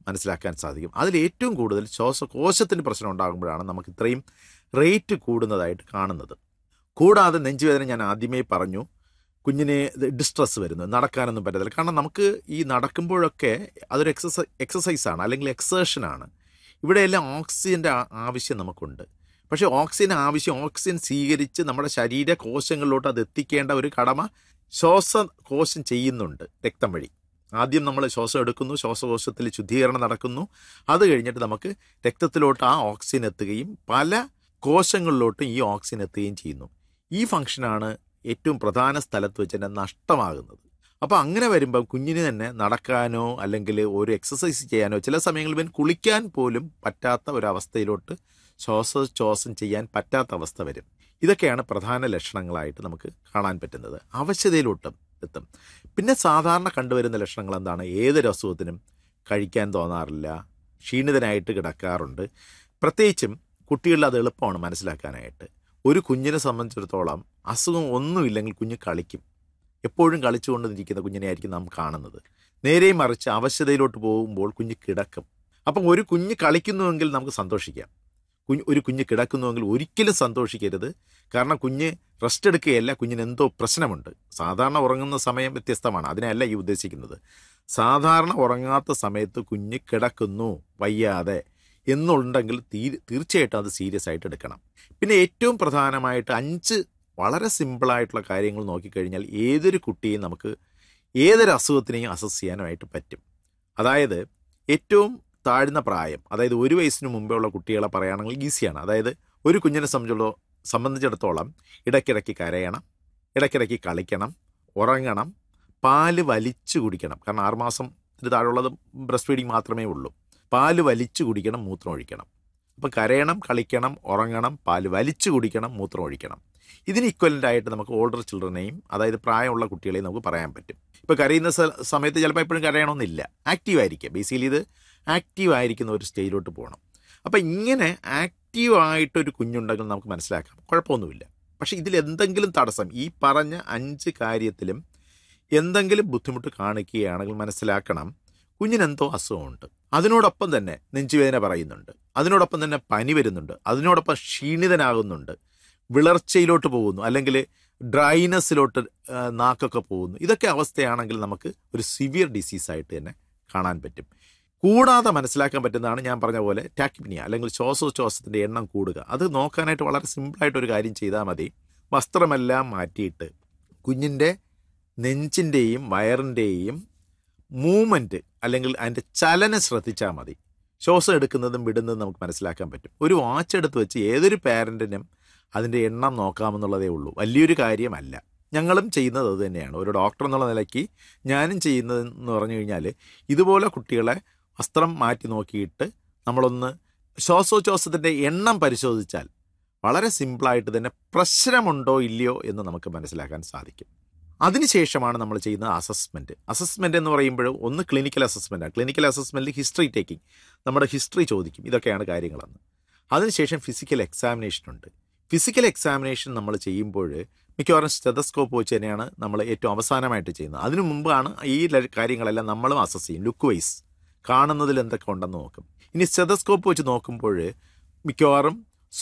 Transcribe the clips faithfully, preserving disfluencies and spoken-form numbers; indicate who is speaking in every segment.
Speaker 1: മനസ്സിലാക്കാൻ സാധിക്കും. അതിൽ ഏറ്റവും കൂടുതൽ ശ്വാസകോശത്തിന് പ്രശ്നം ഉണ്ടാകുമ്പോഴാണ് നമുക്ക് ഇത്രയും റേറ്റ് കൂടുന്നതായിട്ട് കാണുന്നത്. കൂടാതെ നെഞ്ചുവേദന ഞാൻ ആദ്യമേ പറഞ്ഞു, കുഞ്ഞിന് ഡിസ്ട്രെസ് വരുന്നു, നടക്കാനൊന്നും പറ്റത്തില്ല. കാരണം നമുക്ക് ഈ നടക്കുമ്പോഴൊക്കെ അതൊരു എക്സസൈ എക്സസൈസാണ് അല്ലെങ്കിൽ എക്സേഷനാണ്. ഇവിടെയെല്ലാം ഓക്സിജൻ്റെ ആവശ്യം നമുക്കുണ്ട്. പക്ഷേ ഓക്സിജൻ ആവശ്യം ഓക്സിജൻ സ്വീകരിച്ച് നമ്മുടെ ശരീര കോശങ്ങളിലോട്ട് അത് എത്തിക്കേണ്ട ഒരു കടമ ശ്വാസകോശം ചെയ്യുന്നുണ്ട് രക്തം വഴി. ആദ്യം നമ്മൾ ശ്വാസം എടുക്കുന്നു, ശ്വാസകോശത്തിൽ ശുദ്ധീകരണം നടക്കുന്നു, അത് കഴിഞ്ഞിട്ട് നമുക്ക് രക്തത്തിലോട്ട് ആ ഓക്സിജൻ എത്തുകയും പല കോശങ്ങളിലോട്ടും ഈ ഓക്സിജൻ എത്തുകയും ചെയ്യുന്നു. ഈ ഫംഗ്ഷനാണ് ഏറ്റവും പ്രധാന സ്ഥലത്ത് വെച്ച് തന്നെ നഷ്ടമാകുന്നത്. അപ്പോൾ അങ്ങനെ വരുമ്പം കുഞ്ഞിന് തന്നെ നടക്കാനോ അല്ലെങ്കിൽ ഒരു എക്സസൈസ് ചെയ്യാനോ ചില സമയങ്ങളിൽ ഇവൻ കുളിക്കാൻ പോലും പറ്റാത്ത ഒരവസ്ഥയിലോട്ട് ശ്വാസോച്ഛ്വാസം ചെയ്യാൻ പറ്റാത്ത അവസ്ഥ വരും. ഇതൊക്കെയാണ് പ്രധാന ലക്ഷണങ്ങളായിട്ട് നമുക്ക് കാണാൻ പറ്റുന്നത്. അവശതയിലോട്ടും എത്തും. പിന്നെ സാധാരണ കണ്ടുവരുന്ന ലക്ഷണങ്ങൾ എന്താണ്? ഏതൊരു അസുഖത്തിനും കഴിക്കാൻ തോന്നാറില്ല, ക്ഷീണിതനായിട്ട് കിടക്കാറുണ്ട്. പ്രത്യേകിച്ചും കുട്ടികളിൽ അത് എളുപ്പമാണ് മനസ്സിലാക്കാനായിട്ട്. ഒരു കുഞ്ഞിനെ സംബന്ധിച്ചിടത്തോളം അസുഖം ഒന്നുമില്ലെങ്കിൽ കുഞ്ഞ് കളിക്കും. എപ്പോഴും കളിച്ചുകൊണ്ടിരിക്കുന്ന കുഞ്ഞിനെ ആയിരിക്കും നാം കാണുന്നത്. നേരെ മറിച്ച് അവശതയിലോട്ട് പോകുമ്പോൾ കുഞ്ഞ് കിടക്കും. അപ്പം ഒരു കുഞ്ഞ് കളിക്കുന്നുവെങ്കിൽ നമുക്ക് സന്തോഷിക്കാം. കുഞ്ഞ് ഒരു കുഞ്ഞ് കിടക്കുന്നുവെങ്കിൽ ഒരിക്കലും സന്തോഷിക്കരുത്. കാരണം കുഞ്ഞ് റെസ്റ്റ് എടുക്കുകയല്ല, കുഞ്ഞിന് എന്തോ പ്രശ്നമുണ്ട്. സാധാരണ ഉറങ്ങുന്ന സമയം വ്യത്യസ്തമാണ്, അതിനല്ല ഈ ഉദ്ദേശിക്കുന്നത്. സാധാരണ ഉറങ്ങാത്ത സമയത്ത് കുഞ്ഞ് കിടക്കുന്നു വയ്യാതെ എന്നുണ്ടെങ്കിൽ തീ തീർച്ചയായിട്ടും അത് സീരിയസ് ആയിട്ട് എടുക്കണം. പിന്നെ ഏറ്റവും പ്രധാനമായിട്ട് അഞ്ച് വളരെ സിമ്പിളായിട്ടുള്ള കാര്യങ്ങൾ നോക്കിക്കഴിഞ്ഞാൽ ഏതൊരു കുട്ടിയും നമുക്ക് ഏതൊരു അസുഖത്തിനെയും അസസ് ചെയ്യാനായിട്ട് പറ്റും. അതായത് ഏറ്റവും താഴ്ന്ന പ്രായം, അതായത് ഒരു വയസ്സിന് മുമ്പേ ഉള്ള കുട്ടികളെ പറയുകയാണെങ്കിൽ ഈസിയാണ്. അതായത് ഒരു കുഞ്ഞിനെ സംബന്ധിച്ചുള്ള സംബന്ധിച്ചിടത്തോളം ഇടയ്ക്കിടയ്ക്ക് കരയണം, ഇടയ്ക്കിടയ്ക്ക് കളിക്കണം, ഉറങ്ങണം, പാല് വലിച്ചു കുടിക്കണം. കാരണം ആറുമാസത്തിന് താഴെയുള്ളത് ബ്രസ്റ്റ് ഫീഡിങ് മാത്രമേ ഉള്ളൂ. പാല് വലിച്ചു കുടിക്കണം, മൂത്രം ഒഴിക്കണം. അപ്പം കരയണം, കളിക്കണം, ഉറങ്ങണം, പാല് വലിച്ചു കുടിക്കണം, മൂത്രം ഒഴിക്കണം. ഇതിന് ഇക്വലൻ്റ് ആയിട്ട് നമുക്ക് ഓൾഡർ ചിൽഡ്രനെയും, അതായത് പ്രായമുള്ള കുട്ടികളെയും നമുക്ക് പറയാൻ പറ്റും. ഇപ്പോൾ കരയുന്ന സമയത്ത് ചിലപ്പോൾ എപ്പോഴും കരയണമെന്നില്ല, ആക്റ്റീവ് ആയിരിക്കുക. ബേസിക്കലി ഇത് ആക്റ്റീവ് ആയിരിക്കുന്ന ഒരു സ്റ്റേജിലോട്ട് പോകണം. അപ്പം ഇങ്ങനെ ആക്റ്റീവായിട്ടൊരു കുഞ്ഞുണ്ടെങ്കിൽ നമുക്ക് മനസ്സിലാക്കാം, കുഴപ്പമൊന്നുമില്ല. പക്ഷേ ഇതിലെന്തെങ്കിലും തടസ്സം, ഈ പറഞ്ഞ അഞ്ച് കാര്യത്തിലും എന്തെങ്കിലും ബുദ്ധിമുട്ട് കാണിക്കുകയാണെങ്കിൽ മനസ്സിലാക്കണം കുഞ്ഞിനെന്തോ അസുഖമുണ്ട്. അതിനോടൊപ്പം തന്നെ നെഞ്ചുവേദന പറയുന്നുണ്ട്, അതിനോടൊപ്പം തന്നെ പനി വരുന്നുണ്ട്, അതിനോടൊപ്പം ക്ഷീണിതനാകുന്നുണ്ട്, വിളർച്ചയിലോട്ട് പോകുന്നു, അല്ലെങ്കിൽ ഡ്രൈനെസ്സിലോട്ട് നാക്കൊക്കെ പോകുന്നു. ഇതൊക്കെ അവസ്ഥയാണെങ്കിൽ നമുക്ക് ഒരു സിവിയർ ഡിസീസായിട്ട് തന്നെ കാണാൻ പറ്റും. കൂടാതെ മനസ്സിലാക്കാൻ പറ്റുന്നതാണ് ഞാൻ പറഞ്ഞ പോലെ ടാക്കിപ്നിയ അല്ലെങ്കിൽ ശ്വാസോച്ഛ്വാസത്തിൻ്റെ എണ്ണം കൂടുക. അത് നോക്കാനായിട്ട് വളരെ സിമ്പിളായിട്ടൊരു കാര്യം ചെയ്താൽ മതി. വസ്ത്രമെല്ലാം മാറ്റിയിട്ട് കുഞ്ഞിൻ്റെ നെഞ്ചിൻ്റെയും വയറിൻ്റെയും മൂവ്മെൻറ്റ് അല്ലെങ്കിൽ അതിൻ്റെ ചലനം ശ്രദ്ധിച്ചാൽ മതി. ശ്വാസം എടുക്കുന്നതും വിടുന്നതും നമുക്ക് മനസ്സിലാക്കാൻ പറ്റും. ഒരു വാച്ച് എടുത്ത് വെച്ച് ഏതൊരു പാരൻറ്റിനും അതിൻ്റെ എണ്ണം നോക്കാമെന്നുള്ളതേ ഉള്ളൂ, വലിയൊരു കാര്യമല്ല. ഞങ്ങളും ചെയ്യുന്നത് അത് തന്നെയാണ്. ഒരു ഡോക്ടർ എന്നുള്ള നിലയ്ക്ക് ഞാനും ചെയ്യുന്നതെന്ന് പറഞ്ഞു കഴിഞ്ഞാൽ ഇതുപോലെ കുട്ടികളെ വസ്ത്രം മാറ്റി നോക്കിയിട്ട് നമ്മളൊന്ന് ശ്വാസോച്ഛ്വാസത്തിൻ്റെ എണ്ണം പരിശോധിച്ചാൽ വളരെ സിമ്പിളായിട്ട് തന്നെ പ്രശ്നമുണ്ടോ ഇല്ലയോ എന്ന് നമുക്ക് മനസ്സിലാക്കാൻ സാധിക്കും. അതിനുശേഷമാണ് നമ്മൾ ചെയ്യുന്ന അസസ്മെൻറ്റ്. അസസ്മെൻറ്റ് എന്ന് പറയുമ്പോൾ ഒന്ന് ക്ലിനിക്കൽ അസസ്മെൻറ്റാണ്. ക്ലിനിക്കൽ അസസ്മെൻറ്റിൽ ഹിസ്റ്ററി ടേക്കിംഗ്, നമ്മുടെ ഹിസ്റ്ററി ചോദിക്കും, ഇതൊക്കെയാണ് കാര്യങ്ങളെന്ന്. അതിനുശേഷം ഫിസിക്കൽ എക്സാമിനേഷനുണ്ട്. ഫിസിക്കൽ എക്സാമിനേഷൻ നമ്മൾ ചെയ്യുമ്പോൾ മിക്കവാറും സ്റ്റെതസ്കോപ്പ് വെച്ച് തന്നെയാണ് നമ്മൾ ഏറ്റവും അവസാനമായിട്ട് ചെയ്യുന്നത്. അതിനു മുമ്പാണ് ഈ കാര്യങ്ങളെല്ലാം നമ്മളും അസസ് ചെയ്യും. ലുക്ക് വൈസ് കാണുന്നതിൽ എന്തൊക്കെ ഉണ്ടെന്ന് നോക്കും. ഇനി സ്റ്റെതസ്കോപ്പ് വെച്ച് നോക്കുമ്പോൾ മിക്കവാറും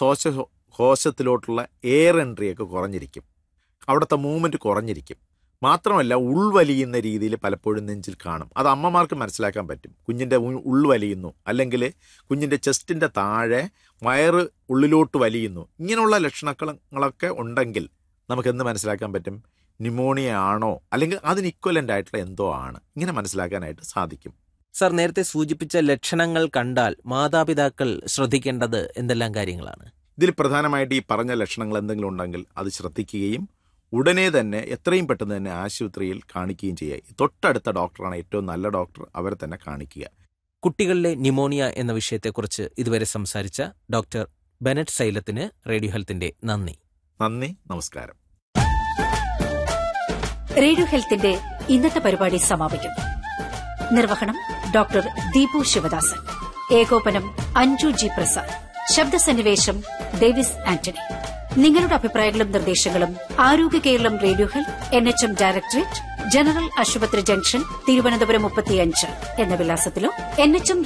Speaker 1: ശ്വാസകോശത്തിലോട്ടുള്ള എയർ എൻട്രിയൊക്കെ കുറഞ്ഞിരിക്കും, അവിടുത്തെ മൂവ്മെൻറ്റ് കുറഞ്ഞിരിക്കും. മാത്രമല്ല ഉൾവലിയുന്ന രീതിയിൽ പലപ്പോഴും നെഞ്ചിൽ കാണും. അത് അമ്മമാർക്ക് മനസ്സിലാക്കാൻ പറ്റും. കുഞ്ഞിൻ്റെ ഉൾവലിയുന്നു, അല്ലെങ്കിൽ കുഞ്ഞിൻ്റെ ചെസ്റ്റിൻ്റെ താഴെ വയറ് ഉള്ളിലോട്ട് വലിയുന്നു. ഇങ്ങനെയുള്ള ലക്ഷണങ്ങളൊക്കെ ഉണ്ടെങ്കിൽ നമുക്കെന്ത് മനസ്സിലാക്കാൻ പറ്റും? ന്യൂമോണിയ ആണോ അല്ലെങ്കിൽ അതിന് ഇക്വലൻ്റ് ആയിട്ടുള്ള എന്തോ ആണ്, ഇങ്ങനെ മനസ്സിലാക്കാനായിട്ട് സാധിക്കും.
Speaker 2: സർ, നേരത്തെ സൂചിപ്പിച്ച ലക്ഷണങ്ങൾ കണ്ടാൽ മാതാപിതാക്കൾ ശ്രദ്ധിക്കേണ്ടത് എന്തെല്ലാം കാര്യങ്ങളാണ്?
Speaker 1: ഇതിൽ പ്രധാനമായിട്ട് ഈ പറഞ്ഞ ലക്ഷണങ്ങൾ എന്തെങ്കിലും ഉണ്ടെങ്കിൽ അത് ശ്രദ്ധിക്കുകയും ഉടനെ തന്നെ എത്രയും പെട്ടെന്ന് തന്നെ ആശുപത്രിയിൽ കാണിക്കുകയും ചെയ്യുക. തൊട്ടടുത്ത ഡോക്ടറാണ് ഏറ്റവും നല്ല ഡോക്ടർ, അവരെ തന്നെ കാണിക്കുക.
Speaker 2: കുട്ടികളിലെ ന്യൂമോണിയ എന്ന വിഷയത്തെക്കുറിച്ച് ഇതുവരെ സംസാരിച്ച ഡോക്ടർ ബെനറ്റ് സൈലത്തിന് റേഡിയോ ഹെൽത്തിന്റെ നന്ദി.
Speaker 1: നന്ദി, നമസ്കാരം.
Speaker 3: റേഡിയോ ഹെൽത്തിന്റെ ഇന്നത്തെ പരിപാടി സമാപിക്കുന്നു. നിർവഹണം ഡോക്ടർ ദീപു ശിവദാസൻ, ഏകോപനം അഞ്ജു ജി പ്രസാദ്, ശബ്ദസന്നിവേശം ഡേവിസ് ആന്റണി. നിങ്ങളുടെ അഭിപ്രായങ്ങളും നിർദ്ദേശങ്ങളും ആരോഗ്യ Keralam radio health N H M directorate, general ആശുപത്രി ജംഗ്ഷൻ, തിരുവനന്തപുരം മുപ്പത്തിയഞ്ച് എന്ന വിലാസത്തിലോ എൻ എച്ച് എം